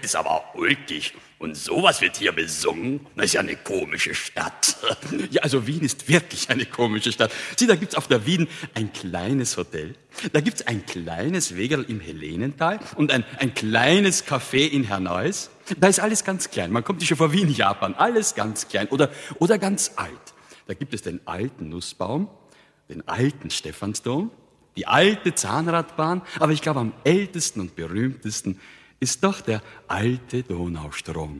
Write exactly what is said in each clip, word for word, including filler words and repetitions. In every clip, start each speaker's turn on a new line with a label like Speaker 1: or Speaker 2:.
Speaker 1: ist aber ulkig. Und sowas wird hier besungen? Das ist ja eine komische Stadt. Ja, also Wien ist wirklich eine komische Stadt. Sieh, da gibt's auf der Wien ein kleines Hotel. Da gibt's ein kleines Wegerl im Helenental und ein, ein kleines Café in Herneuss. Da ist alles ganz klein. Man kommt sich schon vor wie in Japan. Alles ganz klein oder, oder ganz alt. Da gibt es den alten Nussbaum, den alten Stephansdom, die alte Zahnradbahn. Aber ich glaube, am ältesten und berühmtesten ist doch der alte Donaustrom.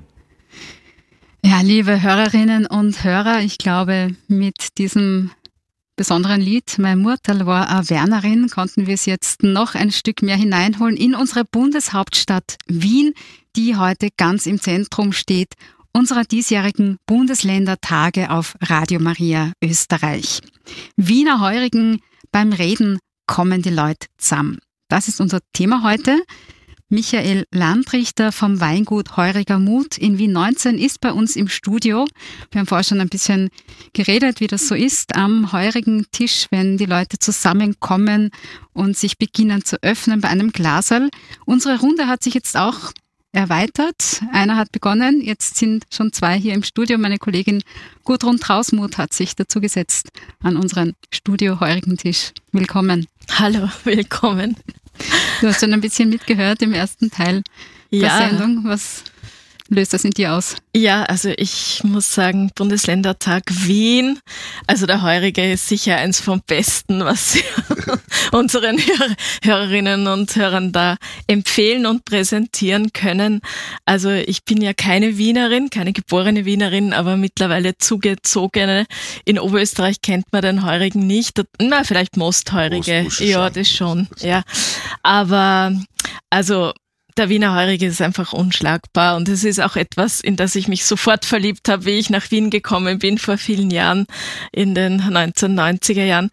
Speaker 2: Ja, liebe Hörerinnen und Hörer, ich glaube, mit diesem besonderen Lied, Meine Murterl war a Wernerin, konnten wir es jetzt noch ein Stück mehr hineinholen in unsere Bundeshauptstadt Wien, die heute ganz im Zentrum steht, unserer diesjährigen Bundesländertage auf Radio Maria Österreich. Wiener Heurigen, beim Reden kommen die Leute zusammen. Das ist unser Thema heute. Michael Landrichter vom Weingut Heuriger Mut in Wien neunzehn ist bei uns im Studio. Wir haben vorher schon ein bisschen geredet, wie das so ist am heurigen Tisch, wenn die Leute zusammenkommen und sich beginnen zu öffnen bei einem Glaserl. Unsere Runde hat sich jetzt auch erweitert. Einer hat begonnen, jetzt sind schon zwei hier im Studio. Meine Kollegin Gudrun Trausmuth hat sich dazu gesetzt an unseren Studio-heurigen Tisch. Willkommen.
Speaker 3: Hallo, willkommen.
Speaker 2: Du hast schon ein bisschen mitgehört im ersten Teil der
Speaker 3: ja.
Speaker 2: Sendung. Was löst das in dir aus?
Speaker 3: Ja, also ich muss sagen, Bundesländertag Wien, also der heurige ist sicher eins vom Besten, was wir unseren Hör- Hörerinnen und Hörern da empfehlen und präsentieren können. Also ich bin ja keine Wienerin, keine geborene Wienerin, aber mittlerweile zugezogene. In Oberösterreich kennt man den Heurigen nicht. Na, vielleicht Mostheurige. Ja, das schon. Ja, aber also der Wiener Heurige ist einfach unschlagbar und es ist auch etwas, in das ich mich sofort verliebt habe, wie ich nach Wien gekommen bin vor vielen Jahren, in den neunzehnhundertneunziger Jahren.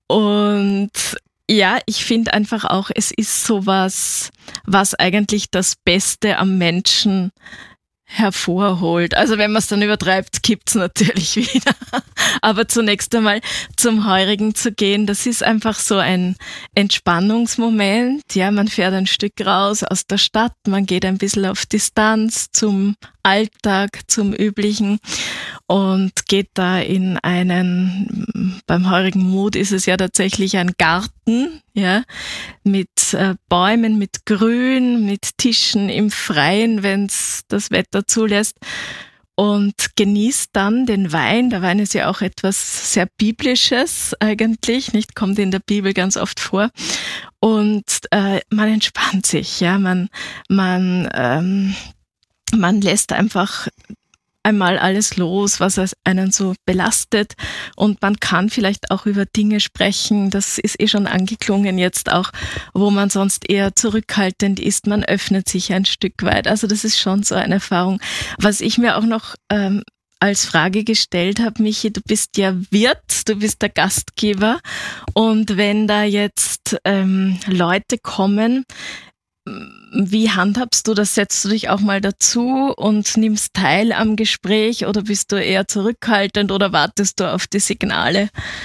Speaker 3: Und ja, ich finde einfach auch, es ist sowas, was eigentlich das Beste am Menschen hervorholt. Also wenn man es dann übertreibt, gibt's natürlich wieder. Aber zunächst einmal zum Heurigen zu gehen, das ist einfach so ein Entspannungsmoment. Ja, man fährt ein Stück raus aus der Stadt, man geht ein bisschen auf Distanz zum Alltag, zum Üblichen und geht da in einen, beim Heurigen Mut ist es ja tatsächlich ein Garten, ja, mit äh, Bäumen, mit Grün, mit Tischen im Freien, wenn's das Wetter zulässt, und genießt dann den Wein. Der Wein ist ja auch etwas sehr Biblisches eigentlich, nicht? Kommt in der Bibel ganz oft vor. Und äh, man entspannt sich, ja, man, man, ähm, man lässt einfach einmal alles los, was einen so belastet, und man kann vielleicht auch über Dinge sprechen, das ist eh schon angeklungen jetzt auch, wo man sonst eher zurückhaltend ist, man öffnet sich ein Stück weit, also das ist schon so eine Erfahrung. Was ich mir auch noch ähm, als Frage gestellt habe, Michi, du bist ja Wirt, du bist der Gastgeber, und wenn da jetzt ähm, Leute kommen, wie handhabst du das? Setzt du dich auch mal dazu und nimmst teil am Gespräch, oder bist du eher zurückhaltend oder wartest du auf die Signale?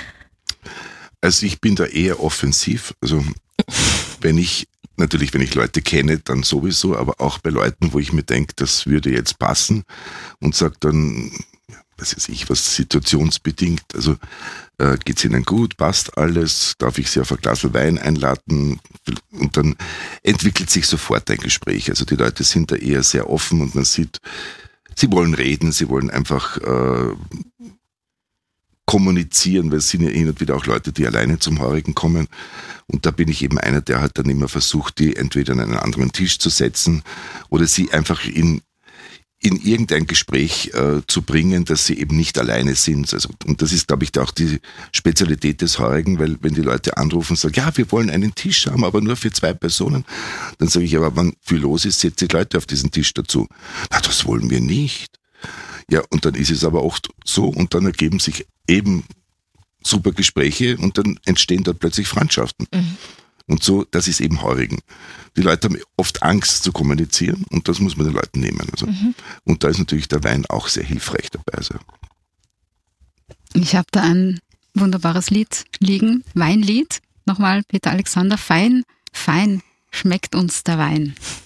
Speaker 4: Also ich bin da eher offensiv. Also wenn ich, natürlich wenn ich Leute kenne, dann sowieso, aber auch bei Leuten, wo ich mir denke, das würde jetzt passen, und sage dann, was weiß ich, was situationsbedingt, also äh, geht's Ihnen gut, passt alles, darf ich Sie auf ein Glas Wein einladen, und dann entwickelt sich sofort ein Gespräch. Also die Leute sind da eher sehr offen und man sieht, sie wollen reden, sie wollen einfach äh, kommunizieren, weil es sind ja hin und wieder auch Leute, die alleine zum Heurigen kommen, und da bin ich eben einer, der halt dann immer versucht, die entweder an einen anderen Tisch zu setzen oder sie einfach in in irgendein Gespräch äh, zu bringen, dass sie eben nicht alleine sind. Also, und das ist, glaube ich, auch die Spezialität des Heurigen, weil wenn die Leute anrufen und sagen, ja, wir wollen einen Tisch haben, aber nur für zwei Personen, dann sage ich, aber wenn viel los ist, setzt die Leute auf diesen Tisch dazu. Na, das wollen wir nicht. Ja, und dann ist es aber oft so, und dann ergeben sich eben super Gespräche und dann entstehen dort plötzlich Freundschaften. Mhm. Und so, das ist eben Heurigen. Die Leute haben oft Angst zu kommunizieren, und das muss man den Leuten nehmen. Also. Mhm. Und da ist natürlich der Wein auch sehr hilfreich dabei. Also.
Speaker 2: Ich habe da ein wunderbares Lied liegen, Weinlied. Nochmal Peter Alexander, fein, fein schmeckt uns der Wein.